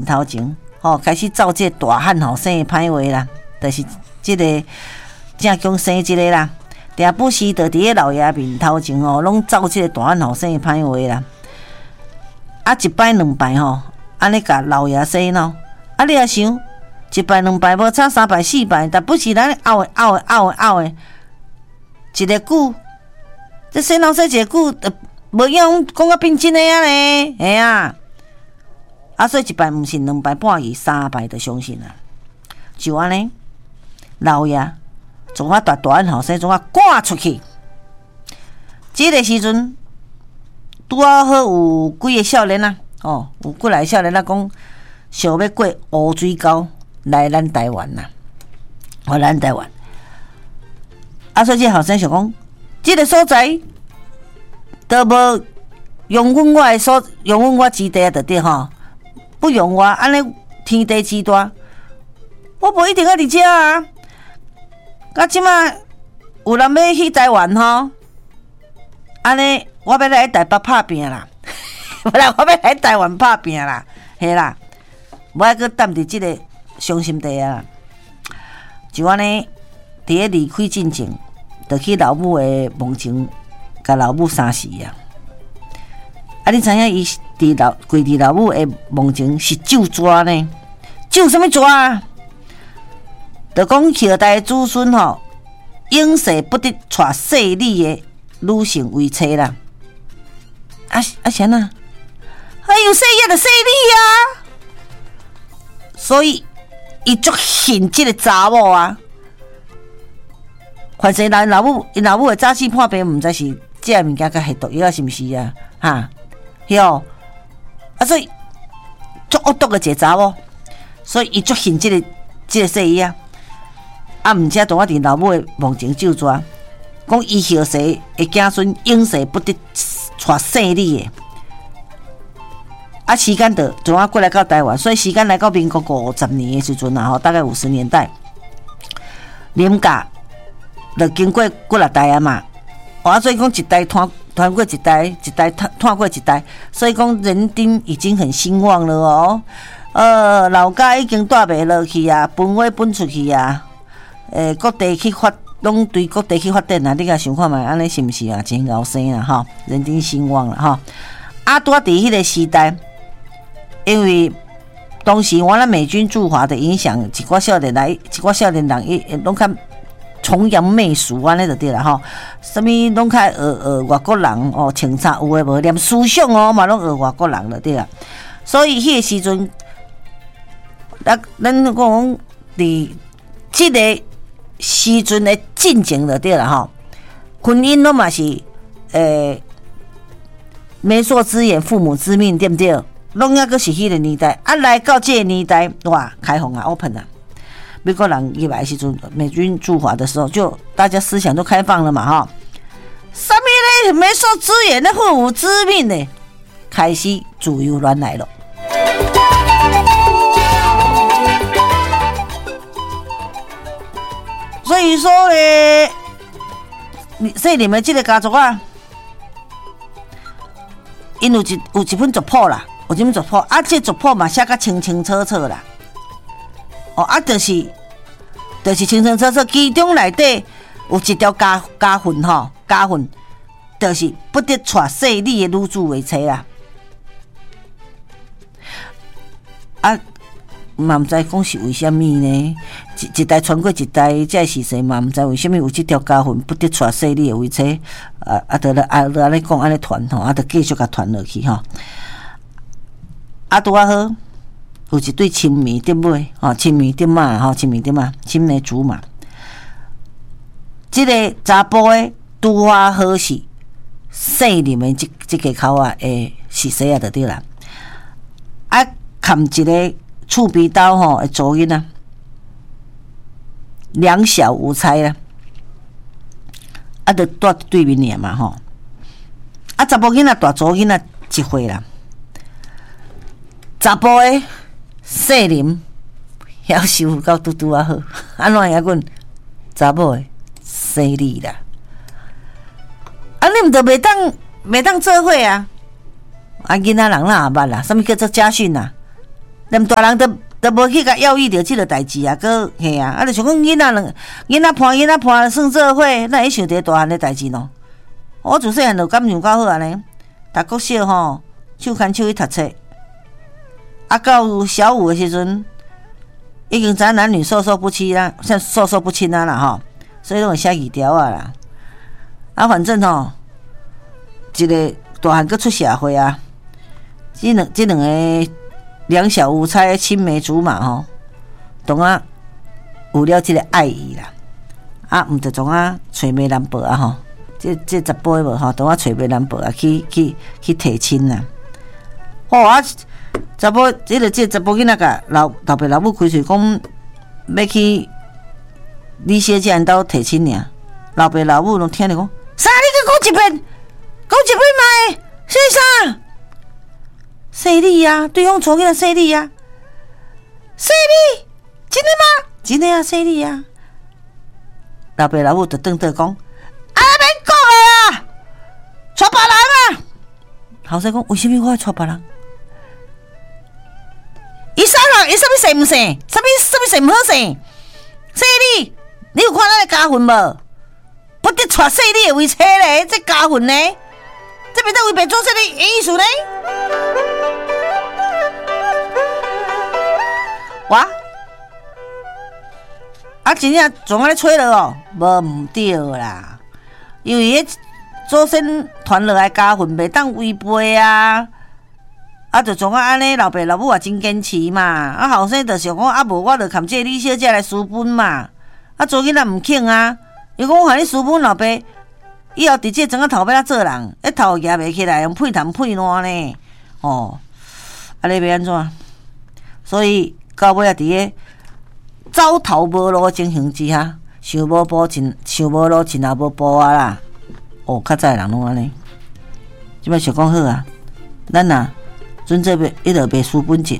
面头前，开始造这大汉生的歹话啦，就是这个正经生这个啦，定不时就伫个老爷面头前拢造这个大汉生的歹话啦。一摆两摆安尼甲老爷说喏，你也想一摆两摆无差三摆四摆，但不是咱拗的，一个句，这先老说一个句，无用讲啊变真的啊咧，嘿啊，所以一摆毋信，两摆半疑，三摆就相信啦。就安尼，老爷从大汉后生从赶出去。这个时阵，拄好有几个少年啊，有几来少年啊，讲想要过乌水沟来咱台湾啦，咱台湾。所以这后生想讲，这个所在都无用阮我基地啊，就对不用我安尼天地之大，我无一定要伫遮啊。即马有人要去台湾安尼我要来台北拍拼啦，我要来台湾拍拼啦，嘿啦，无爱搁踮伫即个伤心地啊。就安尼，伫咧离开进前，就去老母的梦前，甲老母相视啊。你知影伊跪伫老母的梦前是咒抓呢？咒什么抓啊？就讲后代子孙永世不得娶势利的女性为妻啦。啥啊？有势业就势利啊！所以伊足恨即个查某啊。反正因老母的早起破病，毋知是这物件甲下毒药是毋是啊？所以足恶毒的一个查某，所以伊足恨即个势利啊。毋则同我伫老母的梦前咒抓，讲伊后世的子孙永世不得娶势利的。时间从我过来到台湾，所以时间来到民国50年的时阵大概50年代，林家就经过几六代嘛，所以讲一代传过一代，一代传过一代，所以讲人丁已经很兴旺了老家已经带袂落去啊，分位分出去啊。各地去发，拢对各地去发展啊！你甲想看觅，安尼是毋是啊？真后生啊！人丁兴旺啦！拄伫迄个时代，因为当时咱美军驻华的影响，一寡少年人拢较崇洋媚俗安尼就对啦什么拢较学外国人清查有诶无，连思想嘛拢学外国人就对啦。所以迄个时阵，咱讲伫即个时阵的进程就对了婚姻拢嘛是媒妁之言，父母之命，对不对？拢还阁是迄个年代来到这个年代，哇，开放啊 ，open 啊！美国人入来的时阵，美军驻华的时候，就大家思想都开放了嘛什么咧？媒妁之言的父母之命呢？开始自由恋爱了。所以说咧，你们这个家族啊，因有一本族谱啦，有一本族谱这族谱嘛写甲清清楚楚啦。就是清清楚楚，其中内底有一条家训家训，就是不得娶势利的女子为妻啦。嘛毋知讲是为虾米呢？一代传过一代，这是谁嘛？毋知为虾米有这条家训，不得娶势利的为妻。就安尼讲，安尼传就继续甲传落去拄好有一对青梅竹马青梅竹马，青梅竹马。这个查甫的拄好是姓林的这个口是谁就对啦。砍一个厝边刀会做囡仔，两小无猜啦，就住对面尔嘛查甫囡仔大查某囡仔一岁啦，查甫的姓林，还收服到拄好，安怎样阮查某的姓李啦？你毋着袂当做伙啊？囡仔人哪也捌啦，什么叫做家训啊？ 连大人都无去甲要意着即个代志啊，佮嘿啊，就想讲囡仔伴算做伙，哪会想着大汉的代志喏？我自细汉就感情较好安尼，读国小吼，手牵手去读册，啊，到小五的时阵，已经知男女授受不亲啦，像授受不亲啊啦吼，所以拢会写字条啊啦。啊，反正吼，一个大汉佮出社会啊，即两个两小无猜、青梅竹马吼，当啊有了即个爱意啦，啊，毋着总啊找媒人报啊吼，这十八无吼，当啊找媒人报啊去提亲啦。啊，查甫这查甫囡仔甲老爸老母开嘴讲要去李小姐因兜提亲尔，老爸老母拢听着讲，啥？你去讲一遍卖，说啥？生你呀，对方娶囡仔生你呀，生你，真的吗？真的啊，生你呀。老爸老母就瞪讲，免讲的啦，娶别人啊。后生讲，为什么我要娶别人？伊啥物生唔生？啥物生唔好生？生你有看咱的家训无？不得娶生你的为妻咧，这家训呢？这边在违背祖先的意思呢？哇！真正总安尼吹了哦，无对啦，因为迄祖先传落来家训袂当违背啊，就总安尼老爸老母也真坚持嘛，后生就想讲无我就含这李小姐来私奔嘛，做囡仔毋肯啊，伊讲我喊你私奔老爸，以后伫这庄仔头要做人，头举袂起来，用配痰配烂呢，安尼要安怎？所以到尾伫个走投无路的情形之下，想无路真也无步啊啦。较早人拢安尼，即摆想讲好啊，咱啊准这边一直袂输本钱，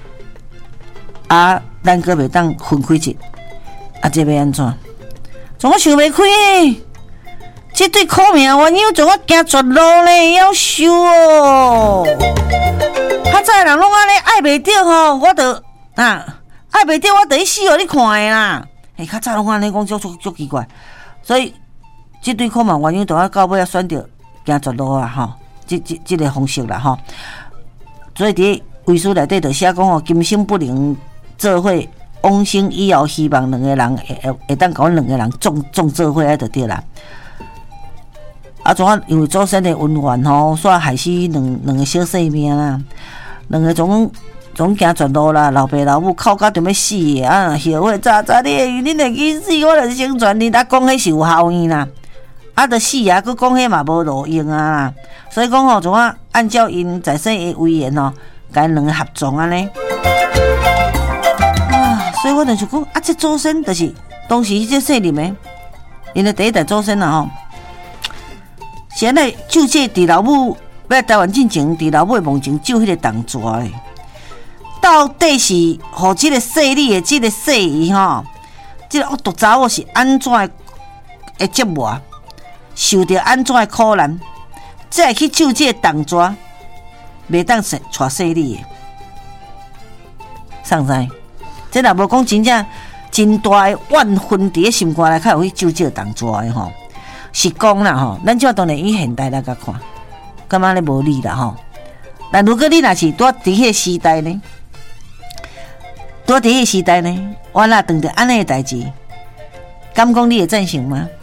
咱阁袂当分开钱，这要安怎？怎我想袂开？这对苦命鸳鸯怎我行绝路呢？夭寿哦！较早人拢安尼爱袂着吼，我就爱袂着，我就去死互你看的啦。较早拢安尼讲，足奇怪。所以，这对苦命鸳鸯就到尾选择行绝路啊！吼，这个方式啦，吼。所以伫遗书内底就写讲吼，今生不能做伙，往生以后希望两个人会当甲阮两个人种做伙，就对啦。因为祖先的恩怨吼，煞害死两个小生命啦，两个总行绝路啦，老爸老母哭到就要死的啊！后悔早你会恁会去死，我就是成全你，讲迄是有效应啦。就死啊，佮讲迄嘛无路用啊，所以讲吼，总啊按照因在生的遗言吼，甲因两个合葬安尼。所以我就想讲这祖先就是当时迄只姓林的，因的第一代祖先吼。是安尼救这伫老母要台湾进前，伫老母的梦境救迄个同蛇的，到底是互即个势力的即个势伊吼，即个恶毒查某是安怎的折磨，受着安怎的苦难，才会去救这个同蛇，袂当带势力的，送知？这若无讲真正真大的怨恨伫个心肝内，较有去救这个同蛇的吼。是讲啦吼，咱即当然以现代来甲看，感觉咧无理啦吼。但如果你若是伫迄个时代呢，我若当着安尼的代志，敢讲你会赞成吗？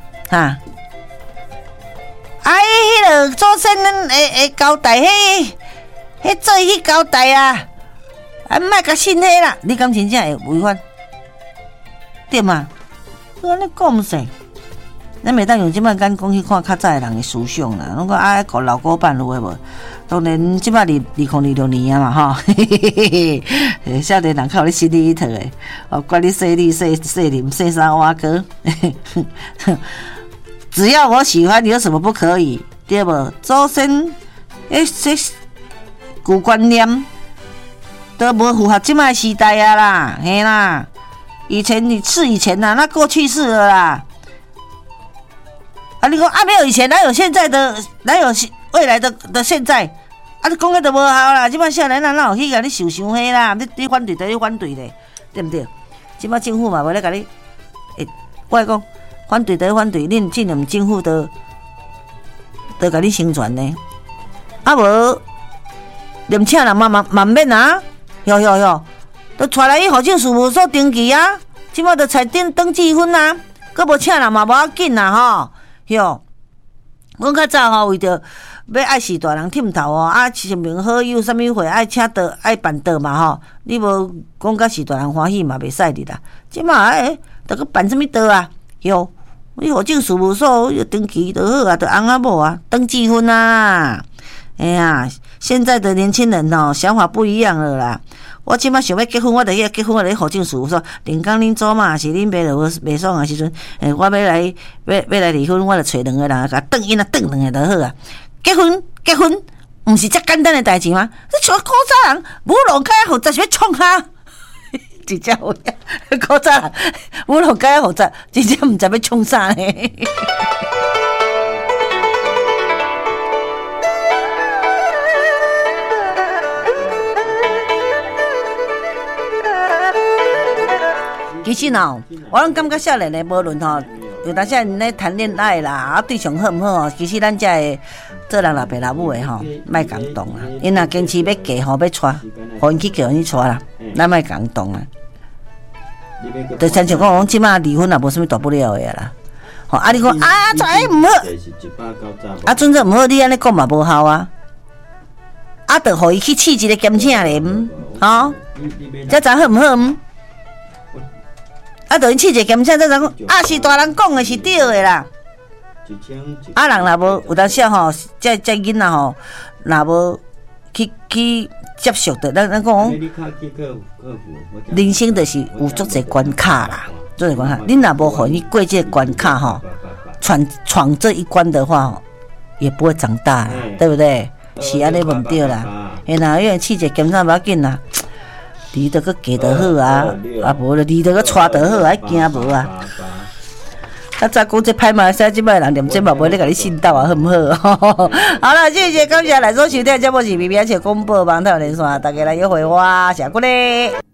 迄个祖先会交代，迄做去交代啊，莫甲信迄啦，你敢真正会违反？对嘛？安尼讲毋使。咱袂当用即摆眼光去看较早的人的思想啦，拢讲老古板有诶无？当然即摆2026年啊嘛吼，少年人较有咧心理一套诶，管你说你说林说啥蛙哥，只要我喜欢，有什么不可以？对无？祖先这旧观念都无符合即摆时代啊啦，嘿啦，以前啦，那过去式了啦。你说没有以前，哪有现在的，哪有未来的现在？ 啊，你讲个都无效啦！即摆少年人哪有去甲你受伤迄啦？你反对就你反对咧，对毋对？即摆政府嘛无咧甲你，我讲反对就反对，恁这两政府都甲你宣传呢。啊无，连请人嘛免啊，哟，都带来去户政事务所登记啊，即摆都才登记分啊，佫无请人嘛无要紧啦吼，哟。阮较早吼，为着要爱是大人忝头哦，亲朋好友啥物会爱请倒爱办倒嘛吼，你无讲甲是大人欢喜嘛袂使哩啦。即摆着去办啥物倒啊？哟，你户政事务所登记就好啊，就翁仔某啊，登记分啊。哎呀，现在的年轻人哦，想法不一样了啦。我即摆想要结婚，我就去结婚，我就去户政事务所。连讲恁做嘛，是恁买落袂爽的时阵，我要来离婚，我就找两个人甲转因转两个就好啊。结婚，毋是遮简单的代志吗？你像古早人，舞龙街复杂是要创啥？真正有影，古早人舞龙街复杂，真正毋知要创啥呢。其实哦，我感觉少年的无论吼，有当时人咧谈恋爱啦，啊对象好毋好吼，其实咱遮的做人老爸老母的吼，莫感动啦。因若坚持要嫁吼，要娶，互因去叫因去娶啦，咱莫感动啦。就亲像讲，即马离婚也无啥物大不了的啦。吼，啊你讲啊，这毋好，啊准这毋好，你安尼讲嘛无效啊。啊，着互伊去试一个兼请咧，吼，这知好毋好？啊，着因试一个兼请，再讲啊，是大人讲的是对的啦。啊，人若无有当时吼，这囡仔吼，若无去接受的，咱讲人生就是有足侪关卡啦，足侪关卡。恁若无互伊过这个关卡吼，闯这一关的话，也不会长大啦，对不对？是安尼问对啦。嘿啦，因为试一个兼请无要紧啦。离得个嫁得好啊，啊无就离得个娶得好啊，惊无啊？较早讲这歹嘛，现即摆人连这嘛无咧甲你信道啊，好毋好？好了，谢谢感谢来所收听节目是咪咪且广播网台连线，大家来约会我，谢过咧。